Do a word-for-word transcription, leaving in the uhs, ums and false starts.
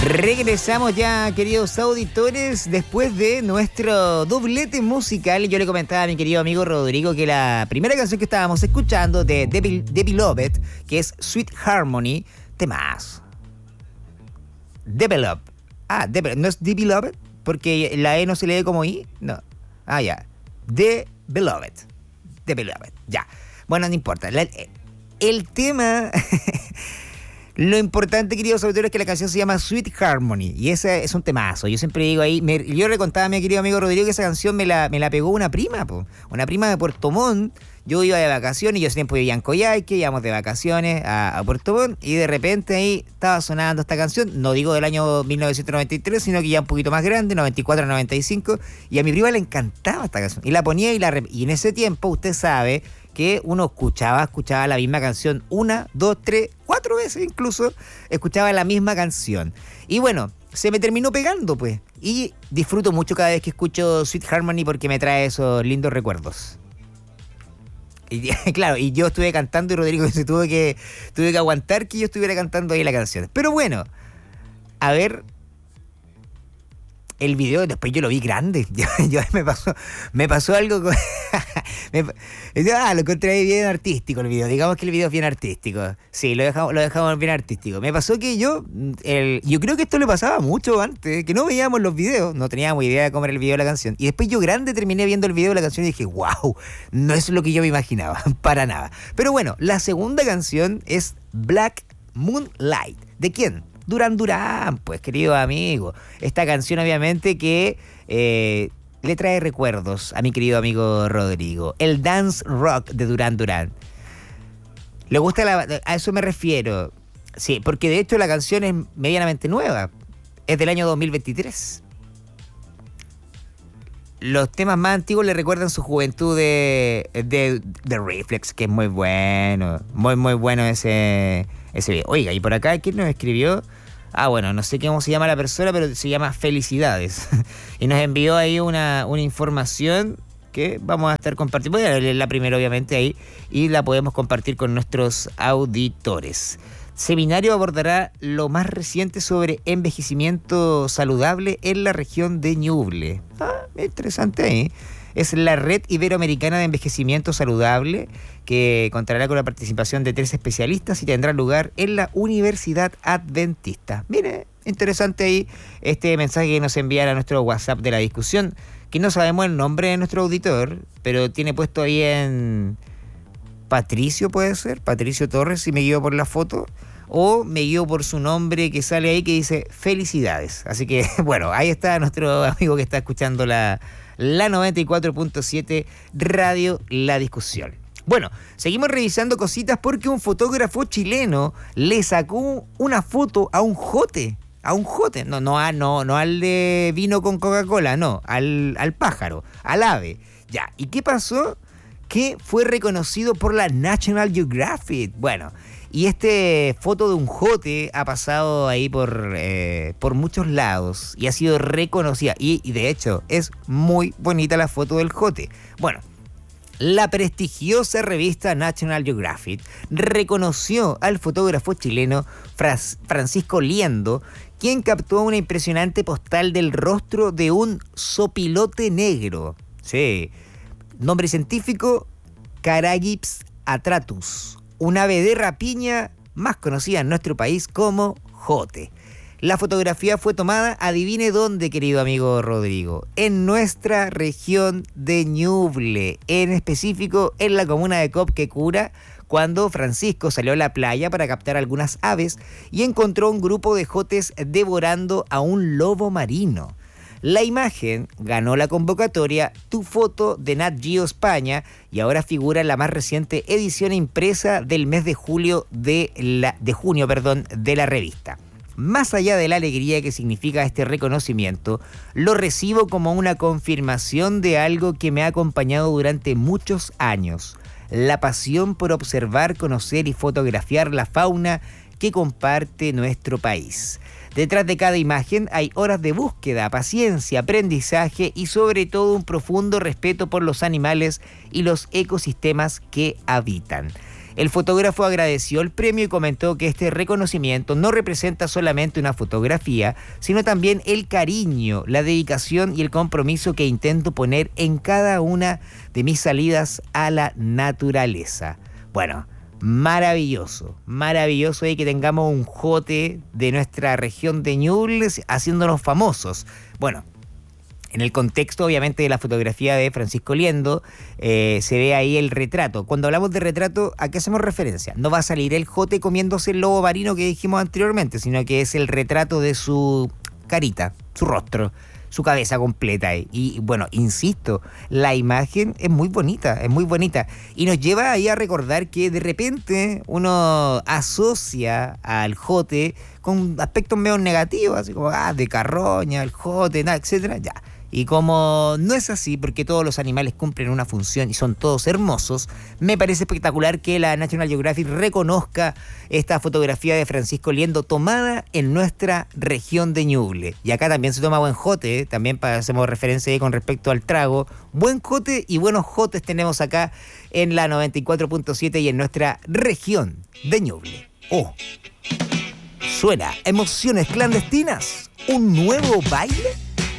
Regresamos ya, queridos auditores, después de nuestro doblete musical. Yo le comentaba a mi querido amigo Rodrigo que la primera canción que estábamos escuchando de The Beloved, que es Sweet Harmony, temas. Develop. Ah, de, ¿no es The Beloved? Porque la E no se lee como I. No. Ah, ya. The Beloved. The Beloved. Ya. Bueno, no importa. La, el tema... Lo importante, queridos auditores, es que la canción se llama Sweet Harmony y ese es un temazo. Yo siempre digo ahí, me, yo le contaba a mi querido amigo Rodrigo que esa canción me la, me la pegó una prima, po, una prima de Puerto Montt. Yo iba de vacaciones, yo ese tiempo vivía en Coyhaique, íbamos de vacaciones a, a Puerto Montt y de repente ahí estaba sonando esta canción, no digo del año mil novecientos noventa y tres, sino que ya un poquito más grande, noventa y cuatro, noventa y cinco, y a mi prima le encantaba esta canción. Y la ponía y la y en ese tiempo, usted sabe que uno escuchaba, escuchaba la misma canción una, dos, tres, cuatro veces incluso, escuchaba la misma canción. Y bueno, se me terminó pegando pues. Y disfruto mucho cada vez que escucho Sweet Harmony porque me trae esos lindos recuerdos. Y claro, y yo estuve cantando y Rodrigo se tuvo que, tuve que aguantar que yo estuviera cantando ahí la canción. Pero bueno, a ver... El video después yo lo vi grande. Yo, yo me pasó me pasó algo con, me, ah, lo encontré bien artístico el video. Digamos que el video es bien artístico. Sí, lo dejamos, lo dejamos bien artístico. Me pasó que yo el, yo creo que esto le pasaba mucho antes, que no veíamos los videos, no teníamos idea de cómo era el video de la canción. Y después yo grande terminé viendo el video de la canción y dije, wow, no es lo que yo me imaginaba, para nada. Pero bueno, la segunda canción es Black Moonlight. ¿De quién? Duran Duran, pues, querido amigo. Esta canción, obviamente, que eh, le trae recuerdos a mi querido amigo Rodrigo. El dance rock de Duran Duran. ¿Le gusta la...? A eso me refiero. Sí, porque de hecho la canción es medianamente nueva. Es del año dos mil veintitrés. Los temas más antiguos le recuerdan su juventud de, de, de Reflex, que es muy bueno. Muy, muy bueno ese, ese video. Oiga, y por acá, ¿quién nos escribió? Ah, bueno, no sé cómo se llama la persona, pero se llama Felicidades. Y nos envió ahí una, una información que vamos a estar compartiendo. Voy a leerla primero, obviamente, ahí. Y la podemos compartir con nuestros auditores. Seminario abordará lo más reciente sobre envejecimiento saludable en la región de Ñuble. Ah, interesante ahí. ¿eh? Es la Red Iberoamericana de Envejecimiento Saludable, que contará con la participación de tres especialistas y tendrá lugar en la Universidad Adventista. Mire, interesante ahí este mensaje que nos envían a nuestro WhatsApp de la discusión, que no sabemos el nombre de nuestro auditor, pero tiene puesto ahí en Patricio, puede ser, Patricio Torres, si me guío por la foto, o me guío por su nombre que sale ahí que dice Felicidades. Así que, bueno, ahí está nuestro amigo que está escuchando la... La noventa y cuatro punto siete Radio La Discusión. Bueno, seguimos revisando cositas porque un fotógrafo chileno le sacó una foto a un jote. A un jote. No, no, a, no, no al de vino con Coca-Cola, no. Al, al pájaro, al ave. Ya, ¿y qué pasó? Que fue reconocido por la National Geographic. Bueno, y este foto de un jote ha pasado ahí por, eh, por muchos lados y ha sido reconocida. Y, y de hecho es muy bonita la foto del jote. Bueno, la prestigiosa revista National Geographic reconoció al fotógrafo chileno Fras- Francisco Liendo, quien captó una impresionante postal del rostro de un zopilote negro. Sí, nombre científico Caragips atratus. Un ave de rapiña más conocida en nuestro país como jote. La fotografía fue tomada, adivine dónde, querido amigo Rodrigo, en nuestra región de Ñuble, en específico en la comuna de Copquecura, cuando Francisco salió a la playa para captar algunas aves y encontró un grupo de jotes devorando a un lobo marino. La imagen ganó la convocatoria Tu Foto de Nat Geo España y ahora figura en la más reciente edición impresa del mes de julio de la de junio, perdón, de la revista. Más allá de la alegría que significa este reconocimiento, lo recibo como una confirmación de algo que me ha acompañado durante muchos años: la pasión por observar, conocer y fotografiar la fauna que comparte nuestro país. Detrás de cada imagen hay horas de búsqueda, paciencia, aprendizaje y sobre todo un profundo respeto por los animales y los ecosistemas que habitan. El fotógrafo agradeció el premio y comentó que este reconocimiento no representa solamente una fotografía, sino también el cariño, la dedicación y el compromiso que intento poner en cada una de mis salidas a la naturaleza. Bueno, maravilloso, maravilloso ahí que tengamos un jote de nuestra región de Ñuble haciéndonos famosos. Bueno, en el contexto, obviamente, de la fotografía de Francisco Liendo, eh, se ve ahí el retrato. Cuando hablamos de retrato, ¿a qué hacemos referencia? No va a salir el jote comiéndose el lobo marino que dijimos anteriormente, sino que es el retrato de su carita, su rostro, su cabeza completa. Y bueno, insisto, la imagen es muy bonita, es muy bonita. Y nos lleva ahí a recordar que de repente uno asocia al jote con aspectos medio negativos, así como, ah, de carroña, el jote, nada, etcétera, ya. Y como no es así, porque todos los animales cumplen una función y son todos hermosos, me parece espectacular que la National Geographic reconozca esta fotografía de Francisco Liendo tomada en nuestra región de Ñuble. Y acá también se toma buen jote, ¿eh? También hacemos referencia ahí con respecto al trago. Buen jote y buenos jotes tenemos acá en la noventa y cuatro punto siete y en nuestra región de Ñuble. Oh, suena Emociones Clandestinas, un nuevo baile.